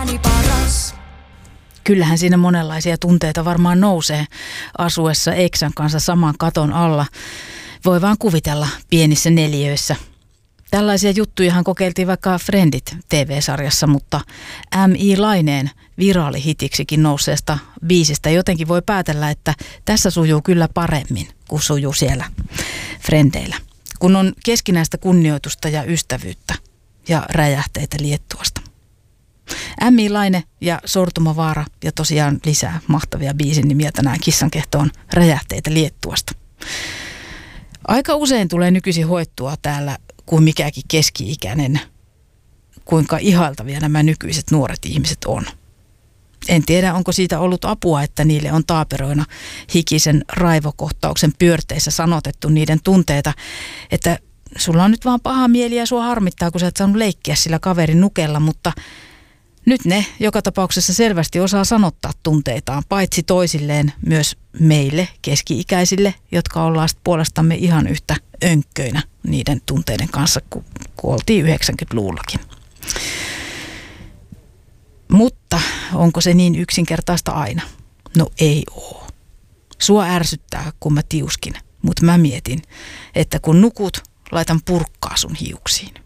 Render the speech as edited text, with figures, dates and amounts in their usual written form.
elämäni paras. Kyllähän siinä monenlaisia tunteita varmaan nousee asuessa eksän kanssa saman katon alla. Voi vaan kuvitella pienissä neliöissä. Tällaisia juttujahan kokeiltiin vaikka Friendit TV-sarjassa, mutta M.I. Laineen viraalihitiksikin nousseesta biisistä jotenkin voi päätellä, että tässä sujuu kyllä paremmin kuin sujuu siellä Frendeillä. Kun on keskinäistä kunnioitusta ja ystävyyttä ja räjähteitä Liettuasta. M.I. Laine ja Sortumavaara ja tosiaan lisää mahtavia biisin nimiä tänään Kissankehtoon räjähteitä Liettuasta. Aika usein tulee nykyisin hoettua täällä kuin mikäkin keski-ikäinen, kuinka ihailtavia nämä nykyiset nuoret ihmiset on. En tiedä, onko siitä ollut apua, että niille on taaperoina hikisen raivokohtauksen pyörteissä sanotettu niiden tunteita, että sulla on nyt vaan paha mieli ja sua harmittaa, kun sä et saanut leikkiä sillä kaverin nukella, mutta nyt ne joka tapauksessa selvästi osaa sanottaa tunteitaan, paitsi toisilleen myös meille keski-ikäisille, jotka ollaan puolestamme ihan yhtä önkköinä niiden tunteiden kanssa, kun oltiin 90-luvullakin. Mutta onko se niin yksinkertaista aina? No ei oo. Sua ärsyttää, kun mä tiuskin, mutta mä mietin, että kun nukut, laitan purkkaa sun hiuksiin.